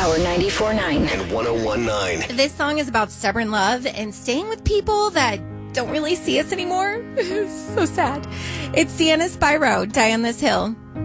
Power 94.9 and 101.9. This song is about stubborn love and staying with people that don't really see us anymore. So sad. It's Sienna Spyro, Die on This Hill.